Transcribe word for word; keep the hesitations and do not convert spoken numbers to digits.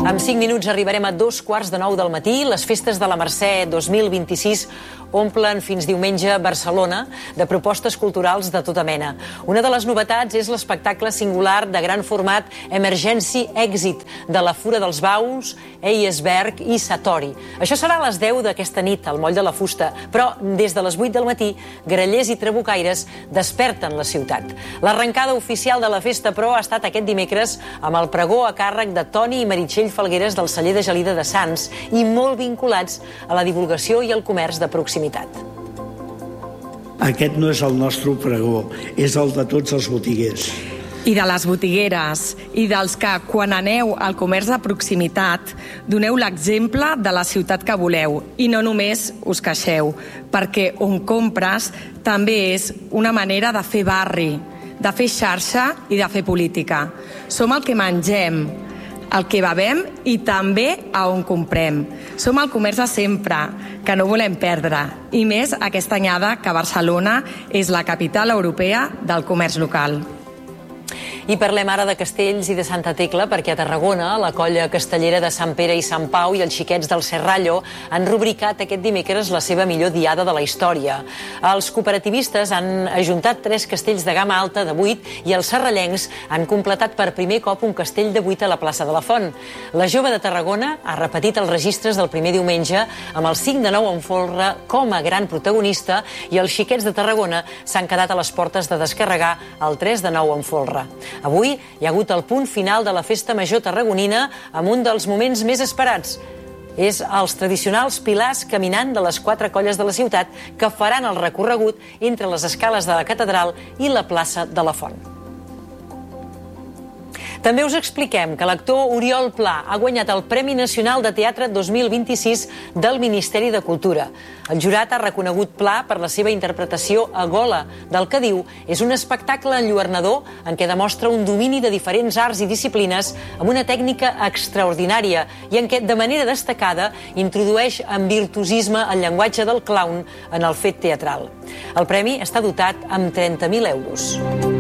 En cinc minuts arribarem a dos quarts de nou del matí. Les festes de la Mercè dos mil vint-i-sis omplen fins diumenge Barcelona de propostes culturals de tota mena. Una de les novetats és l'espectacle singular de gran format Emergency Exit de la Fura dels Baus, Eyesberg i Satori. Això serà a les deu d'aquesta nit al Moll de la Fusta, però des de les vuit del matí grallers i trabucaires desperten la ciutat. L'arrencada oficial de la festa, però, ha estat aquest dimecres amb el pregó a càrrec de Toni i Meritxell Falgueres del celler de Gelida de Sants i molt vinculats a la divulgació i el comerç de proximitat. Aquest no és el nostre pregó, és el de tots els botiguers. I de les botigueres, i dels que, quan aneu al comerç de proximitat, doneu l'exemple de la ciutat que voleu, i no només us queixeu, perquè on compres també és una manera de fer barri, de fer xarxa i de fer política. Som el que mengem, el que bevem i també a on comprem. Som el comerç de sempre, que no volem perdre, i més aquesta anyada que Barcelona és la capital europea del comerç local. I parlem ara de castells i de Santa Tecla, perquè a Tarragona la colla castellera de Sant Pere i Sant Pau i els xiquets del Serrallo han rubricat aquest dimecres la seva millor diada de la història. Els cooperativistes han ajuntat tres castells de gamma alta de vuit i els serrallencs han completat per primer cop un castell de vuit a la plaça de la Font. La jove de Tarragona ha repetit els registres del primer diumenge amb el cinc de nou en folre com a gran protagonista i els xiquets de Tarragona s'han quedat a les portes de descarregar el tres de nou en folre. Avui hi ha hagut el punt final de la Festa Major tarragonina amb un dels moments més esperats. És els tradicionals pilars caminant de les quatre colles de la ciutat que faran el recorregut entre les escales de la catedral i la plaça de la Font. També us expliquem que l'actor Oriol Pla ha guanyat el Premi Nacional de Teatre dos mil vint-i-sis del Ministeri de Cultura. El jurat ha reconegut Pla per la seva interpretació a Gola, del que diu és un espectacle enlluernador en què demostra un domini de diferents arts i disciplines amb una tècnica extraordinària i en què, de manera destacada, introdueix amb virtuosisme el llenguatge del clown en el fet teatral. El premi està dotat amb trenta mil euros.